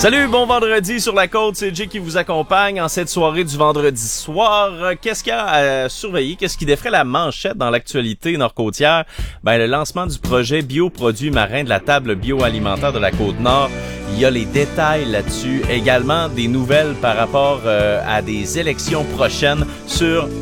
Salut, bon vendredi sur la côte, c'est Jay qui vous accompagne en cette soirée du vendredi soir. Qu'est-ce qu'il y a à surveiller? Qu'est-ce qui défrait la manchette dans l'actualité nord-côtière? Le lancement du projet Bioproduits marins de la table bioalimentaire de la Côte-Nord. Il y a les détails là-dessus. Également des nouvelles par rapport à des élections prochaines sur